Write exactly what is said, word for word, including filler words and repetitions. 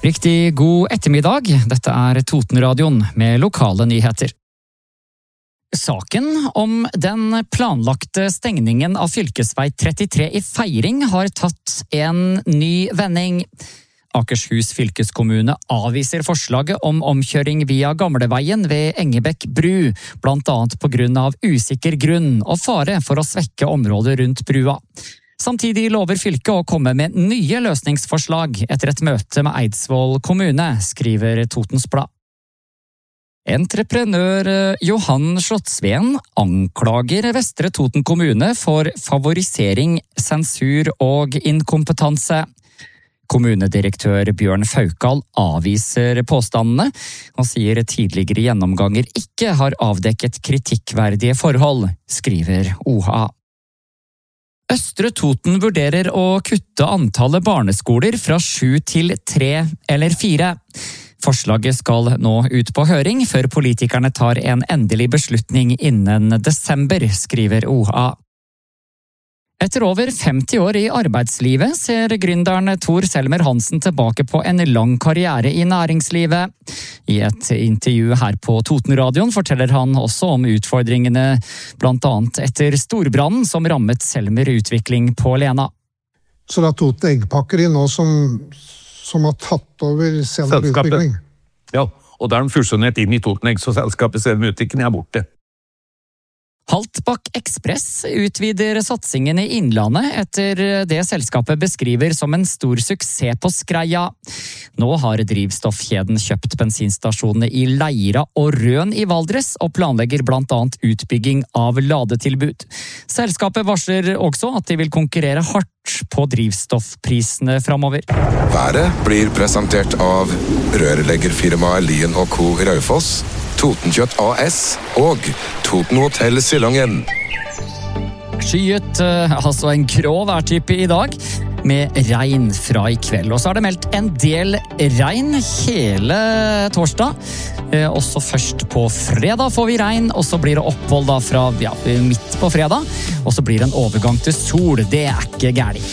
Riktig god ettermiddag, dette er Totenradioen med lokale nyheter. Saken om den planlagte stengningen av fylkesvei trettitre i Feiring har tatt en ny vending. Akershus fylkeskommune avviser forslaget om omkjøring via gamleveien ved Engebekk bru, blant annet på grunn av usikker grunn og fare for å svekke området rundt brua. Samtidig lover fylket å komme med nye løsningsforslag etter et møte med Eidsvoll kommune, skriver Totens Blad. Entreprenør Johan Slottsveen anklager Vestre Toten kommune for favorisering, sensur og inkompetanse. Kommunedirektør Bjørn Faukal avviser påstandene og sier tidligere gjennomganger ikke har avdekket kritikkverdige forhold, skriver O H A. Østre Toten vurderer å kutte antallet barneskoler fra sju til tre eller fire. Forslaget skal nå ut på høring før politikerne tar en endelig beslutning innen desember, skriver O H A. Etter over femti år i arbeidslivet ser gründeren Tor Selmer Hansen tilbake på en lang karriere i næringslivet. I et intervju her på Totenradioen forteller han også om utfordringene, blant annet etter storbrannen som rammet Selmer Utvikling på Lena. Så det er Toten Eggpakkeri nå som, som har tatt over Selmer Utvikling? Ja, og da er de fusjonert inn i Toten Egg, så selskapet Selmer Utvikling er borte. Haltbakk Ekspress utvider satsingen i Innlandet etter det selskapet beskriver som en stor suksess på Skreia. Nå har drivstoffkjeden kjøpt bensinstasjonene i Leira og Røn i Valdres og planlegger blant annet utbygging av ladetilbud. Selskapet varsler også at de vil konkurrere hardt på drivstoffprisene framover. Været blir presentert av rørleggerfirmaet Lien og Co. Raufoss, Totenkjøtt A S og Toten Hotel Silongen. Skyet, altså en grå værtype i dag, med regn fra i kveld. Og så er det meldt en del regn hele torsdag. Også først på fredag får vi regn, og så blir det opphold da fra ja, midt på fredag. Og så blir det en overgang til sol, det er ikke gærlig.